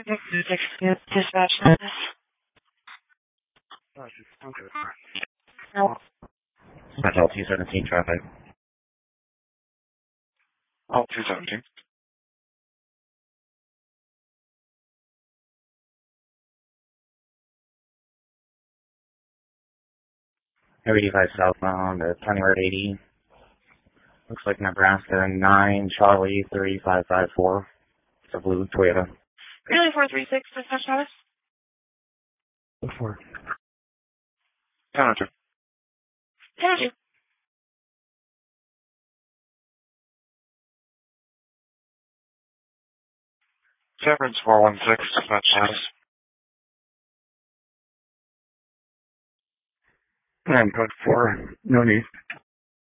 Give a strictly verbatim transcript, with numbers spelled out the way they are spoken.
Dispatch service. No. Hotel two seventeen traffic. Oh, two seventeen. eighty-five southbound at County Road eighty. Looks like Nebraska nine Charlie three five five four. It's a blue Toyota. Really four three six dispatch service. Before. ten oh two. ten oh two. Severance four one six, dispatch status. And code four, no need.